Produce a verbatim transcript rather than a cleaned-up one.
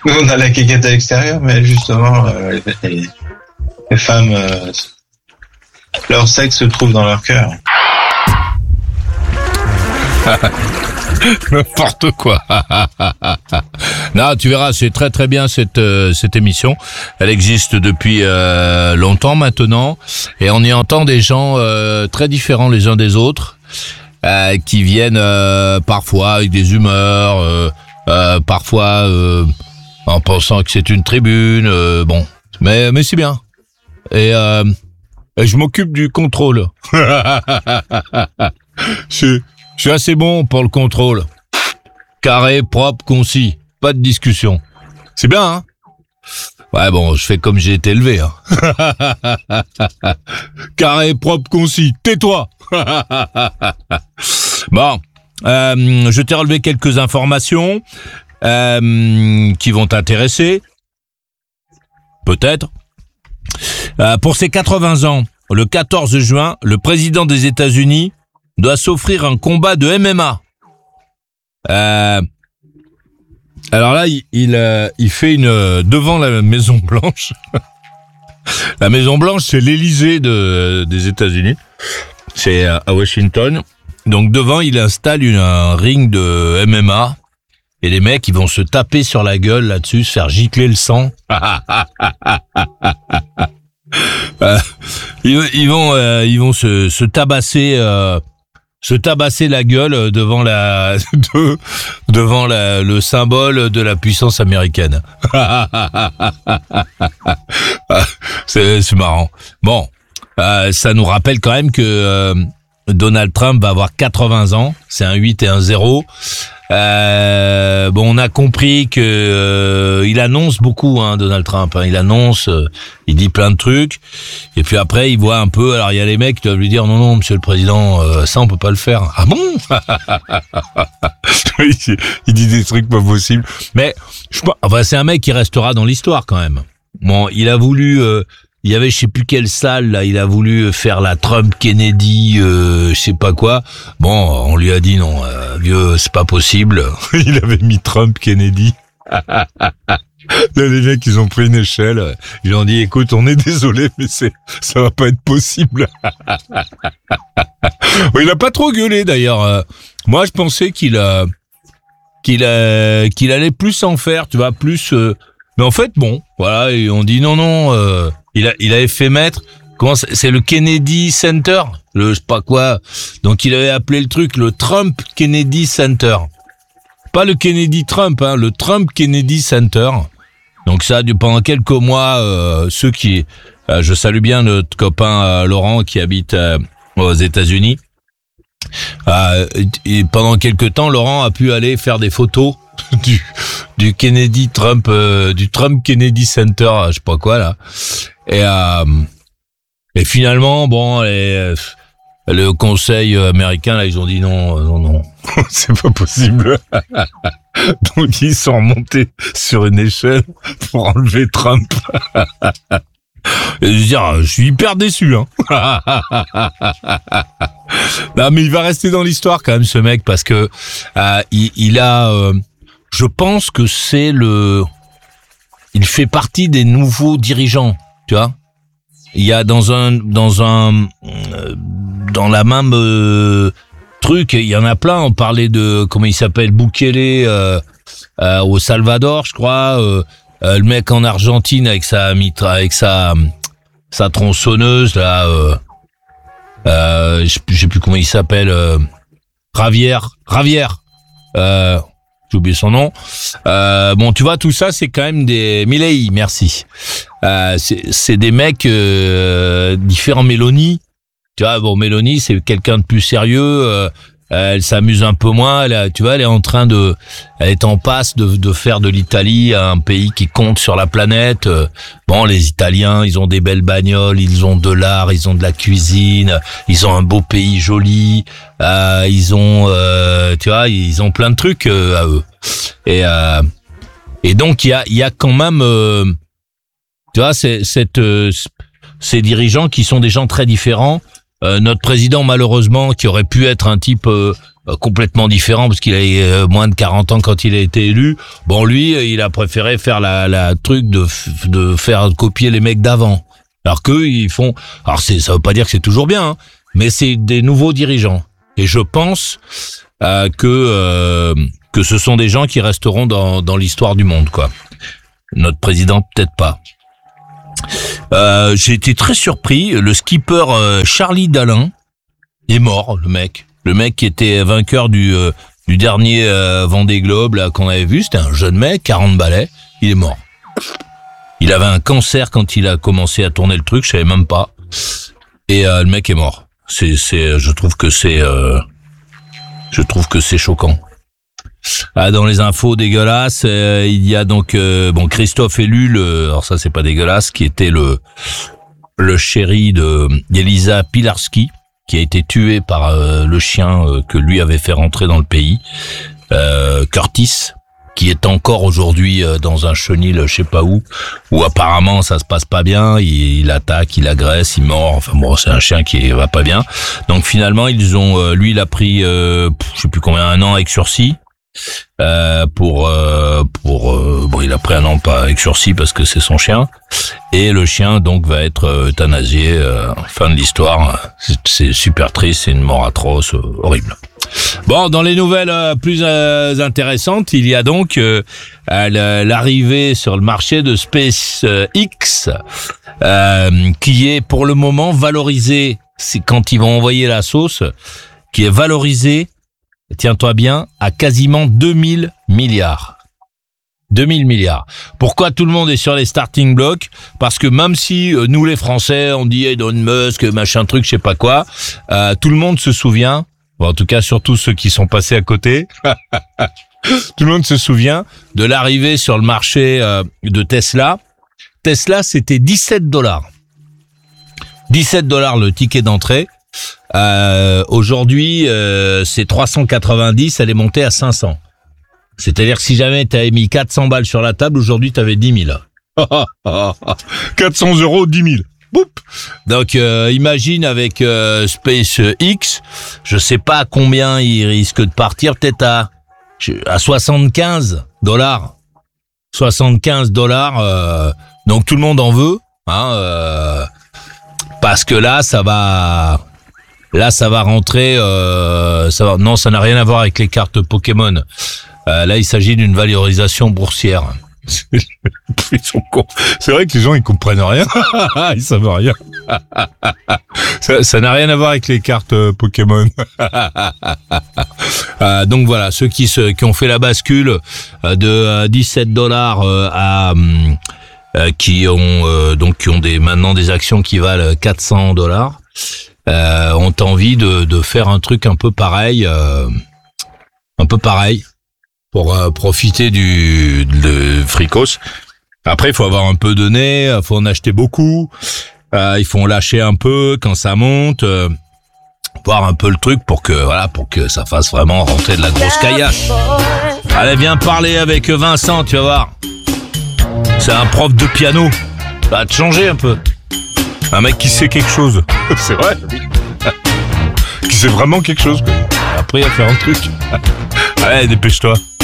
Nous, on a la quéquette à l'extérieur, mais justement, euh, les, les femmes, euh, leur sexe se trouve dans leur cœur. N'importe quoi. Non, tu verras, c'est très très bien cette euh, cette émission. Elle existe depuis euh, longtemps maintenant, et on y entend des gens euh, très différents les uns des autres, euh, qui viennent euh, parfois avec des humeurs, euh, euh, parfois euh, en pensant que c'est une tribune. Euh, bon, mais mais c'est bien. Et, euh, et je m'occupe du contrôle. je Je suis assez bon pour le contrôle. Carré, propre, concis. Pas de discussion. C'est bien, hein? Ouais, bon, je fais comme j'ai été élevé, hein. Carré, propre, concis. Tais-toi! Bon, euh, je t'ai relevé quelques informations euh, qui vont t'intéresser. Peut-être. Euh, pour ses quatre-vingts ans, le quatorze juin, le président des États-Unis doit s'offrir un combat de M M A. Euh, alors là, il il, euh, il fait une euh, devant la Maison Blanche. La Maison Blanche, c'est l'Élysée de des États-Unis. C'est euh, à Washington. Donc devant, il installe une, un ring de M M A et les mecs, ils vont se taper sur la gueule là-dessus, se faire gicler le sang. euh, ils, ils vont euh, ils vont se se tabasser euh, se tabasser la gueule devant la de, devant la, le symbole de la puissance américaine. c'est, c'est marrant. Bon, euh, ça nous rappelle quand même que euh, Donald Trump va avoir quatre-vingts ans. C'est un huit et un zéro. Euh, bon, on a compris que euh, il annonce beaucoup, hein, Donald Trump. Hein, il annonce, euh, il dit plein de trucs, et puis après il voit un peu. Alors il y a les mecs qui doivent lui dire non, non, Monsieur le Président, euh, ça on peut pas le faire. Ah bon? Il dit des trucs pas possibles. Mais je pense, enfin, c'est un mec qui restera dans l'histoire quand même. Bon, il a voulu. Euh, Il y avait je sais plus quelle salle là, il a voulu faire la Trump Kennedy, euh, je sais pas quoi. Bon, on lui a dit non, euh, vieux, c'est pas possible. Il avait mis Trump Kennedy. Là, les mecs, ils ont pris une échelle. Ils lui ont dit, écoute, on est désolé, mais c'est, ça va pas être possible. Bon, il a pas trop gueulé d'ailleurs. Moi, je pensais qu'il a, qu'il a, qu'il allait plus en faire, tu vois, plus. Euh, mais en fait, bon, voilà, et on dit non, non. Euh, Il a, il avait fait mettre, comment c'est, c'est le Kennedy Center, le je sais pas quoi. Donc il avait appelé le truc le Trump Kennedy Center. Pas le Kennedy Trump, hein, le Trump Kennedy Center. Donc ça, pendant quelques mois, euh, ceux qui, euh, je salue bien notre copain euh, Laurent qui habite euh, aux États-Unis. Euh, et pendant quelques temps, Laurent a pu aller faire des photos du du Kennedy Trump, euh, du Trump Kennedy Center, je sais pas quoi là. Et euh, et finalement, bon, les, le Conseil américain là, ils ont dit non, non, non, c'est pas possible. Donc ils sont remontés sur une échelle pour enlever Trump. Et je veux dire, je suis hyper déçu, hein. Non, mais il va rester dans l'histoire quand même, ce mec, parce que euh, il, il a, euh, je pense que c'est le, il fait partie des nouveaux dirigeants, tu vois. Il y a dans un, dans un, euh, dans la même euh, truc, il y en a plein. On parlait de comment il s'appelle, Bukele euh, euh, au Salvador, je crois. Euh, euh, le mec en Argentine avec sa mitra, avec sa sa tronçonneuse là. Euh, euh, je, je sais plus comment il s'appelle. Euh, Javier, Javier. Euh, j'ai oublié son nom. Euh, bon, tu vois, tout ça, c'est quand même des Milei, merci. Euh, c'est, c'est des mecs euh, différents. Mélanie, tu vois, bon, Mélanie, c'est quelqu'un de plus sérieux. Euh, elle s'amuse un peu moins. Elle, a, tu vois, elle est en train de, elle est en passe de, de faire de l'Italie un pays qui compte sur la planète. Euh, bon, les Italiens, ils ont des belles bagnoles, ils ont de l'art, ils ont de la cuisine, ils ont un beau pays joli. Euh, ils ont, euh, tu vois, ils ont plein de trucs euh, à eux. Et euh, et donc il y a, il y a quand même, euh, tu vois, c'est, cette, euh, ces dirigeants qui sont des gens très différents. Euh, notre président, malheureusement, qui aurait pu être un type euh, euh, complètement différent parce qu'il avait euh, moins de quarante ans quand il a été élu. Bon, lui, il a préféré faire la, la truc de, de faire copier les mecs d'avant. Alors qu'eux, ils font... Alors, c'est, ça veut pas dire que c'est toujours bien, hein, mais c'est des nouveaux dirigeants. Et je pense euh, que euh, que ce sont des gens qui resteront dans, dans l'histoire du monde, quoi. Notre président, peut-être pas. Euh, j'ai été très surpris. Le skipper euh, Charlie Dalin est mort, le mec. Le mec qui était vainqueur du euh, du dernier euh, Vendée Globe là qu'on avait vu. C'était un jeune mec, quarante balais. Il est mort. Il avait un cancer quand il a commencé à tourner le truc, je savais même pas. Et euh, le mec est mort. C'est, c'est, je trouve que c'est, euh, je trouve que c'est choquant. Ah, dans les infos dégueulasses, euh, il y a donc euh, bon Christophe Élu, le, alors ça c'est pas dégueulasse, qui était le le chéri de Elisa Pilarski, qui a été tué par euh, le chien euh, que lui avait fait rentrer dans le pays, euh, Curtis, qui est encore aujourd'hui dans un chenil, je sais pas où, où apparemment ça se passe pas bien, il, il attaque, il agresse, il mord, enfin bon, c'est un chien qui va pas bien. Donc finalement, ils ont, lui, il a pris, euh, je sais plus combien, un an avec sursis, euh, pour, euh, pour, euh, bon, il a pris un an pas avec sursis parce que c'est son chien, et le chien donc va être euh, euthanasié, euh, fin de l'histoire. C'est, c'est super triste, c'est une mort atroce, euh, horrible. Bon, dans les nouvelles euh, plus euh, intéressantes, il y a donc euh, l'arrivée sur le marché de SpaceX, euh, qui est pour le moment valorisé, c'est quand ils vont envoyer la sauce, qui est valorisé, tiens-toi bien, à quasiment deux mille milliards. deux mille milliards. Pourquoi tout le monde est sur les starting blocks? Parce que même si euh, nous les Français, on dit Elon Musk, machin truc, je sais pas quoi, euh, tout le monde se souvient. Bon, en tout cas, surtout ceux qui sont passés à côté. Tout le monde se souvient de l'arrivée sur le marché euh, de Tesla. Tesla, c'était dix-sept dollars. dix-sept dollars le ticket d'entrée. Euh, aujourd'hui, euh, c'est trois cent quatre-vingt-dix, elle est montée à cinq cents. C'est-à-dire que si jamais tu avais mis quatre cents balles sur la table, aujourd'hui, tu avais dix mille. quatre cents euros, dix mille. Boop. Donc euh, imagine avec euh, SpaceX, je sais pas à combien il risque de partir, peut-être à à soixante-quinze dollars. soixante-quinze dollars, euh, donc tout le monde en veut, hein, euh, parce que là ça va, là ça va rentrer, euh, ça va, non ça n'a rien à voir avec les cartes Pokémon. Euh, là il s'agit d'une valorisation boursière. Ils sont cons. C'est vrai que les gens ils comprennent rien. Ils savent rien. ça, ça n'a rien à voir avec les cartes euh, Pokémon. euh, donc voilà, ceux qui se, qui ont fait la bascule euh, de euh, dix-sept dollars euh, à euh, qui ont euh, donc qui ont des maintenant des actions qui valent quatre cents dollars euh, ont envie de de faire un truc un peu pareil, euh, un peu pareil. Pour euh, profiter du de fricos. Après, il faut avoir un peu de nez, il faut en acheter beaucoup, euh, il faut en lâcher un peu quand ça monte, euh, voir un peu le truc pour que voilà, pour que ça fasse vraiment rentrer de la grosse caillasse. Allez, viens parler avec Vincent, tu vas voir. C'est un prof de piano. Ça va te changer un peu. Un mec qui sait quelque chose. C'est vrai. Qui sait vraiment quelque chose. Après, il va faire un truc. Allez, dépêche-toi.